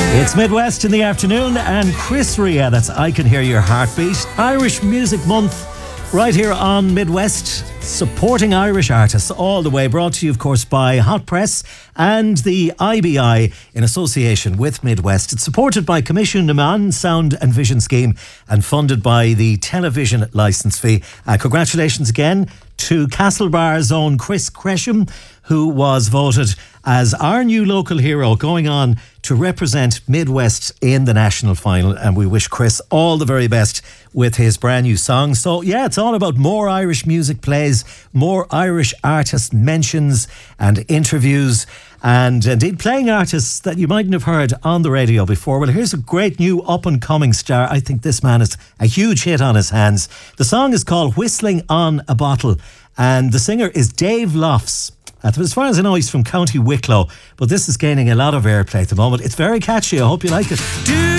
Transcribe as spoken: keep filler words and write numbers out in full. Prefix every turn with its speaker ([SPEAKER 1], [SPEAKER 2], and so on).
[SPEAKER 1] It's Midwest in the afternoon, and Chris Rea, that's I Can Hear Your Heartbeat. Irish Music Month right here on Midwest, supporting Irish artists all the way. Brought to you, of course, by Hot Press and the I B I in association with Midwest. It's supported by Commission Naman Sound and Vision Scheme and funded by the television licence fee. Uh, congratulations again to Castlebar's own Chris Gresham, who was voted as our new local hero, going on to represent Midwest in the national final. And we wish Chris all the very best with his brand new song. So yeah, it's all about more Irish music plays, more Irish artist mentions and interviews, and indeed playing artists that you mightn't have heard on the radio before. Well, here's a great new up-and-coming star. I think this man has a huge hit on his hands. The song is called Whistling on a Bottle, and the singer is Dave Lofts. As far as I know, he's from County Wicklow, but this is gaining a lot of airplay at the moment. It's very catchy. I hope you like it. Do